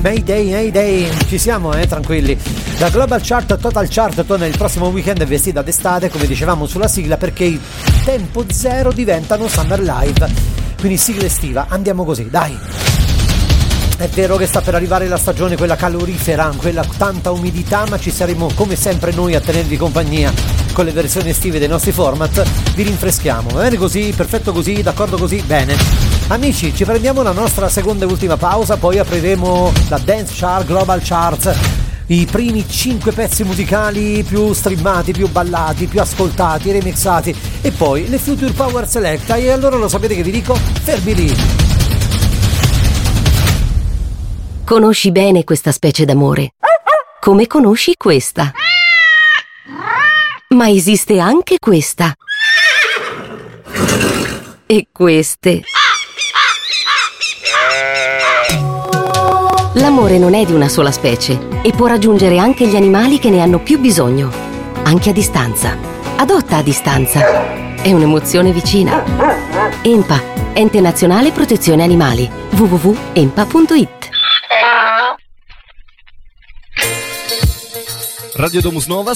Mayday, Mayday, ci siamo, tranquilli. La Global Chart Total Chart torna il prossimo weekend vestita d'estate, come dicevamo sulla sigla, perché i Tempo Zero diventano Summer Live, quindi sigla estiva, andiamo così, dai. È vero che sta per arrivare la stagione, quella calorifera, quella tanta umidità, ma ci saremo come sempre noi a tenervi compagnia con le versioni estive dei nostri format. Vi rinfreschiamo, va bene così? Perfetto così? D'accordo così? Bene. Amici, ci prendiamo la nostra seconda e ultima pausa, poi apriremo la Dance Chart Global Charts, i primi 5 pezzi musicali più streamati, più ballati, più ascoltati, remixati, e poi le Future Power Selecta. E allora lo sapete che vi dico? Fermi lì! Conosci bene questa specie d'amore, come conosci questa. Ma esiste anche questa. E queste. L'amore non è di una sola specie e può raggiungere anche gli animali che ne hanno più bisogno, anche a distanza. Adotta a distanza. È un'emozione vicina. ENPA, Ente Nazionale Protezione Animali. www.enpa.it. Radio Domus Nova